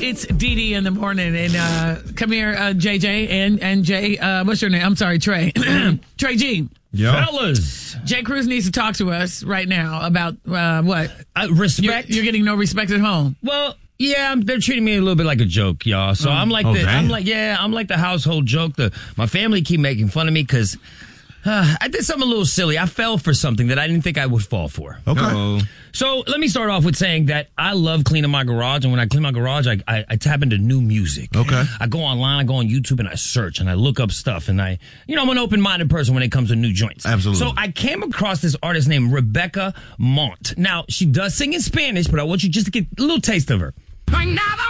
It's Dee Dee in the morning, and come here, JJ and Jay. What's your name? I'm sorry, Trey. Trey G. Yep. Fellas. Jay Cruz needs to talk to us right now about what? Respect. You're getting no respect at home. Well, yeah, they're treating me a little bit like a joke, y'all. So I'm like I'm like the household joke. My family keep making fun of me because I did something a little silly. I fell for something that I didn't think I would fall for. Okay. Uh-oh. So let me start off with saying that I love cleaning my garage, and when I clean my garage, I tap into new music. Okay. I go online, I go on YouTube, and I search, and I look up stuff, and I'm an open-minded person when it comes to new joints. Absolutely. So I came across this artist named Rebecca Mont. Now, she does sing in Spanish, but I want you just to get a little taste of her.